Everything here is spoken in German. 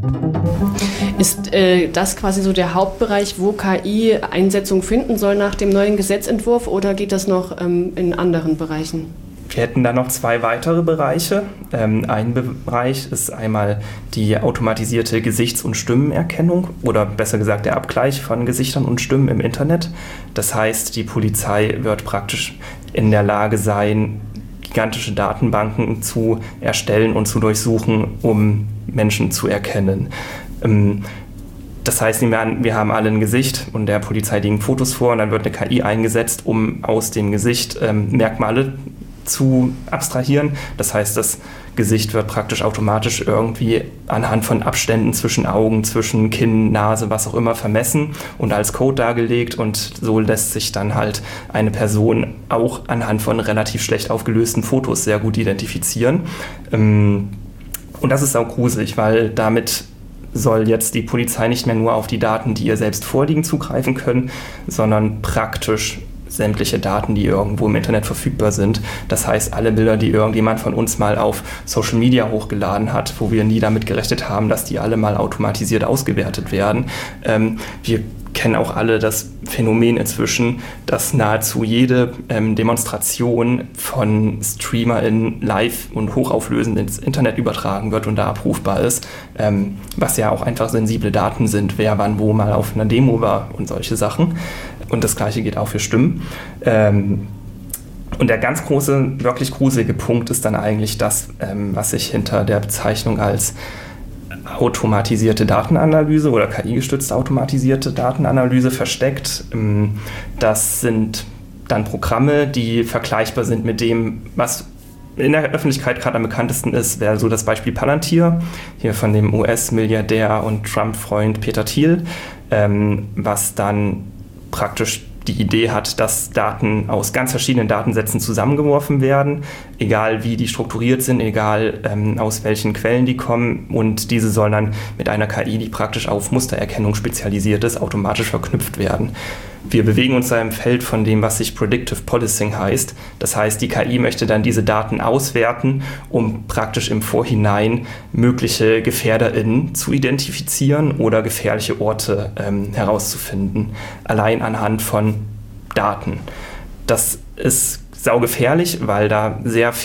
Ist das quasi so der Hauptbereich, wo KI Einsetzung finden soll nach dem neuen Gesetzentwurf, oder geht das noch in anderen Bereichen? Wir hätten da noch 2 weitere Bereiche. Ein Bereich ist einmal die automatisierte Gesichts- und Stimmenerkennung oder besser gesagt der Abgleich von Gesichtern und Stimmen im Internet. Das heißt, die Polizei wird praktisch in der Lage sein, gigantische Datenbanken zu erstellen und zu durchsuchen, um Menschen zu erkennen. Das heißt, wir haben alle ein Gesicht und der Polizei liegen Fotos vor und dann wird eine KI eingesetzt, um aus dem Gesicht Merkmale zu abstrahieren. Das heißt, das Gesicht wird praktisch automatisch irgendwie anhand von Abständen zwischen Augen, zwischen Kinn, Nase, was auch immer vermessen und als Code dargelegt, und so lässt sich dann halt eine Person auch anhand von relativ schlecht aufgelösten Fotos sehr gut identifizieren. Und das ist auch gruselig, weil damit soll jetzt die Polizei nicht mehr nur auf die Daten, die ihr selbst vorliegen, zugreifen können, sondern praktisch sämtliche Daten, die irgendwo im Internet verfügbar sind. Das heißt, alle Bilder, die irgendjemand von uns mal auf Social Media hochgeladen hat, wo wir nie damit gerechnet haben, dass die alle mal automatisiert ausgewertet werden. Wir kennen auch alle das Phänomen inzwischen, dass nahezu jede Demonstration von StreamerInnen live und hochauflösend ins Internet übertragen wird und da abrufbar ist, was ja auch einfach sensible Daten sind, wer wann wo mal auf einer Demo war und solche Sachen. Und das Gleiche geht auch für Stimmen. Und der ganz große, wirklich gruselige Punkt ist dann eigentlich das, was sich hinter der Bezeichnung als automatisierte Datenanalyse oder KI-gestützte automatisierte Datenanalyse versteckt. Das sind dann Programme, die vergleichbar sind mit dem, was in der Öffentlichkeit gerade am bekanntesten ist, wäre so das Beispiel Palantir, hier von dem US-Milliardär und Trump-Freund Peter Thiel, was dann praktisch die Idee hat, dass Daten aus ganz verschiedenen Datensätzen zusammengeworfen werden, egal wie die strukturiert sind, egal aus welchen Quellen die kommen, und diese sollen dann mit einer KI, die praktisch auf Mustererkennung spezialisiert ist, automatisch verknüpft werden. Wir bewegen uns da im Feld von dem, was sich Predictive Policing heißt. Das heißt, die KI möchte dann diese Daten auswerten, um praktisch im Vorhinein mögliche GefährderInnen zu identifizieren oder gefährliche Orte herauszufinden, allein anhand von Daten. Das ist saugefährlich, weil da sehr